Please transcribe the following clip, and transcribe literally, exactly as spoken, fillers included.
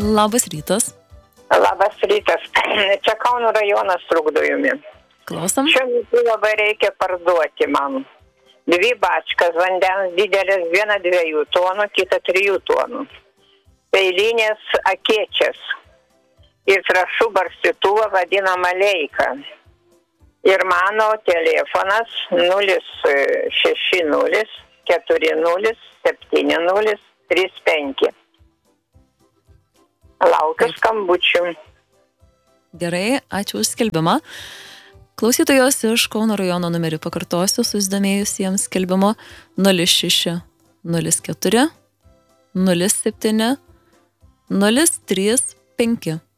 Labas rytas. Labas rytas. Čia Kauno rajonas trukdo jumi. Klausom. Šiuo metu labai reikia parduoti man. Dvi bačkas vandens didelės, viena dviejų tonų, kita trijų tonų. Peilinės akėčias. Ir trąšų barstytuvą vadinamą leiką. Ir mano telefonas nulis šeši nulis keturi nulis septyni nulis trys penki. Laukiu skambučių. Gerai, ačiū už skelbimą. Klausytojos iš Kauno rajono numerį pakartosiu, susidomėjusiems skelbimo nulis šeši nulis keturi nulis septyni nulis trys penki.